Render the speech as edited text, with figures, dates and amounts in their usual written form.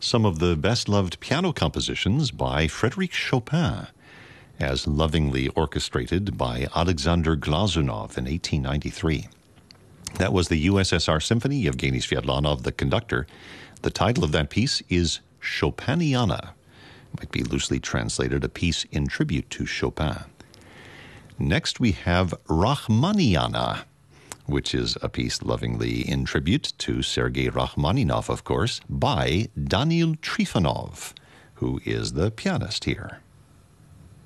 some of the best-loved piano compositions by Frédéric Chopin, as lovingly orchestrated by Alexander Glazunov in 1893. That was the USSR Symphony, Evgeny Sviatlanov, the conductor. The title of that piece is Chopiniana. Might be loosely translated, a piece in tribute to Chopin. Next we have Rachmaniniana, which is a piece lovingly in tribute to Sergei Rachmaninoff, of course, by Daniil Trifonov, who is the pianist here.